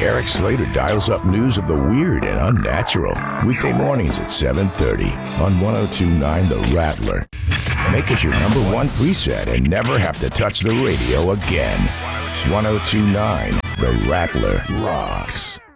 Eric Slater dials up news of the weird and unnatural. Weekday mornings at 7:30 on 102.9 The Rattler. Make us your number one preset and never have to touch the radio again. 102.9 The Rattler rocks.